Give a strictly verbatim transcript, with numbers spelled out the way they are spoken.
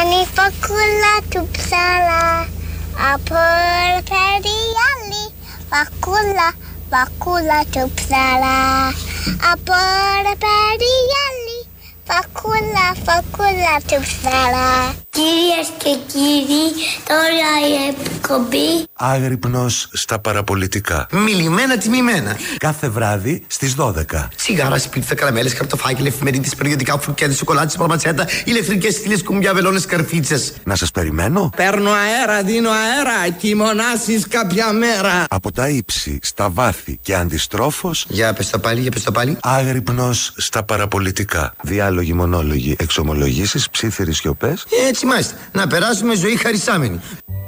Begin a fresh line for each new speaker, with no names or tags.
Κάνει φακούλα του ψάλα από περιάλι. Φακούλα, φακούλα του ψάλα από περιάλι. Φακούλα, φακούλα του ψάλα. Κυρίες και κύριοι, τώρα η εκπομπή
Άγρυπνος στα παραπολιτικά.
Μιλημένα τιμημένα.
Κάθε βράδυ στις δώδεκα.
Σιγάρα, σπίτια, καραμέλες, χαρτοφάγγελα, εφημερίδες, περιοδικά, φρουκέδες, σοκολάτες, παλματσέτα, ηλεκτρικές στήλες, κουμπιά, βελόνες, καρφίτσες.
Να σας περιμένω.
Παίρνω αέρα, δίνω αέρα και μονάσεις κάποια μέρα.
Από τα ύψη, στα βάθη και αντιστρόφως.
Για πες τα πάλι, για πες τα πάλι.
Άγρυπνος στα παραπολιτικά. Διάλογοι, μονόλογοι, εξομολογήσεις, ψίθυροι σιωπές.
Έτσι μάλιστα. Να περάσουμε ζωή χαρισάμενη.